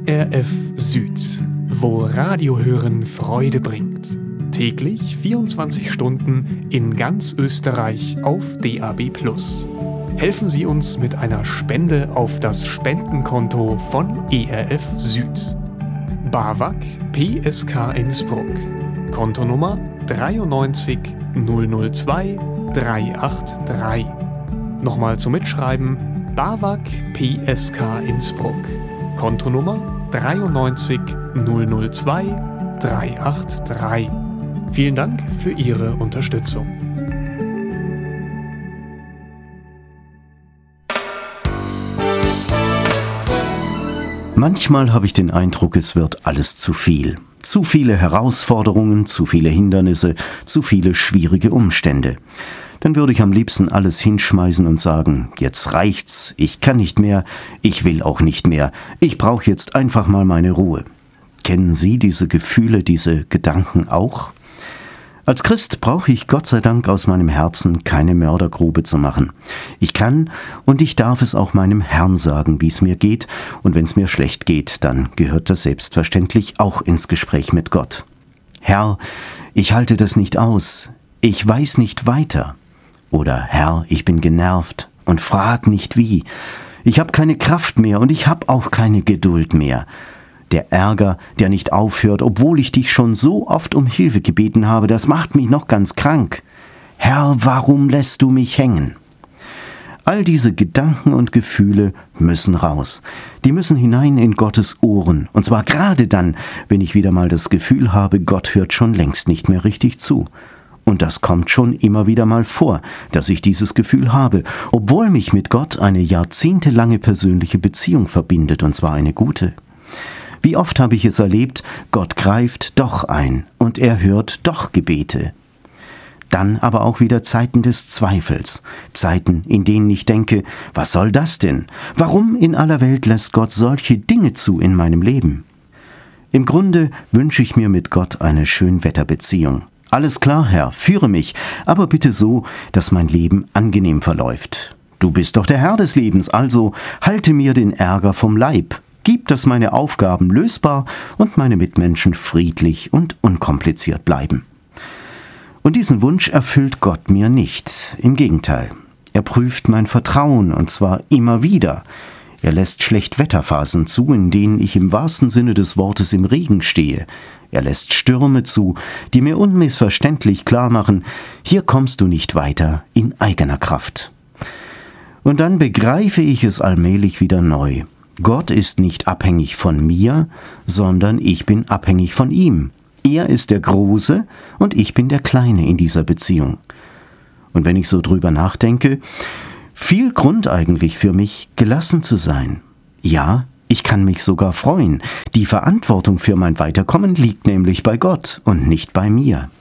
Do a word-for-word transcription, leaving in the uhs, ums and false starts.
E R F Süd, wo Radiohören Freude bringt. Täglich vierundzwanzig Stunden in ganz Österreich auf D A B plus. Helfen Sie uns mit einer Spende auf das Spendenkonto von E R F Süd. BAWAG P S K Innsbruck. Kontonummer dreiundneunzig null null zwei drei acht drei. Nochmal zum Mitschreiben: BAWAG P S K Innsbruck. Kontonummer dreiundneunzig null null zwei drei acht drei. Vielen Dank für Ihre Unterstützung. Manchmal habe ich den Eindruck, es wird alles zu viel. Zu viele Herausforderungen, zu viele Hindernisse, zu viele schwierige Umstände. Dann würde ich am liebsten alles hinschmeißen und sagen, jetzt reicht's, ich kann nicht mehr, ich will auch nicht mehr, ich brauche jetzt einfach mal meine Ruhe. Kennen Sie diese Gefühle, diese Gedanken auch? Als Christ brauche ich Gott sei Dank aus meinem Herzen keine Mördergrube zu machen. Ich kann und ich darf es auch meinem Herrn sagen, wie es mir geht, und wenn es mir schlecht geht, dann gehört das selbstverständlich auch ins Gespräch mit Gott. Herr, ich halte das nicht aus, ich weiß nicht weiter. Oder Herr, ich bin genervt und frag nicht wie. Ich habe keine Kraft mehr und ich habe auch keine Geduld mehr. Der Ärger, der nicht aufhört, obwohl ich dich schon so oft um Hilfe gebeten habe, das macht mich noch ganz krank. Herr, warum lässt du mich hängen? All diese Gedanken und Gefühle müssen raus. Die müssen hinein in Gottes Ohren. Und zwar gerade dann, wenn ich wieder mal das Gefühl habe, Gott hört schon längst nicht mehr richtig zu. Und das kommt schon immer wieder mal vor, dass ich dieses Gefühl habe, obwohl mich mit Gott eine jahrzehntelange persönliche Beziehung verbindet, und zwar eine gute. Wie oft habe ich es erlebt, Gott greift doch ein und er hört doch Gebete. Dann aber auch wieder Zeiten des Zweifels, Zeiten, in denen ich denke, was soll das denn? Warum in aller Welt lässt Gott solche Dinge zu in meinem Leben? Im Grunde wünsche ich mir mit Gott eine Schönwetterbeziehung. Alles klar, Herr, führe mich, aber bitte so, dass mein Leben angenehm verläuft. Du bist doch der Herr des Lebens, also halte mir den Ärger vom Leib. Gib, dass meine Aufgaben lösbar und meine Mitmenschen friedlich und unkompliziert bleiben. Und diesen Wunsch erfüllt Gott mir nicht. Im Gegenteil, er prüft mein Vertrauen, und zwar immer wieder. Er lässt Schlechtwetterphasen zu, in denen ich im wahrsten Sinne des Wortes im Regen stehe. Er lässt Stürme zu, die mir unmissverständlich klar machen, hier kommst du nicht weiter in eigener Kraft. Und dann begreife ich es allmählich wieder neu. Gott ist nicht abhängig von mir, sondern ich bin abhängig von ihm. Er ist der Große und ich bin der Kleine in dieser Beziehung. Und wenn ich so drüber nachdenke, viel Grund eigentlich für mich, gelassen zu sein. Ja, ich kann mich sogar freuen. Die Verantwortung für mein Weiterkommen liegt nämlich bei Gott und nicht bei mir.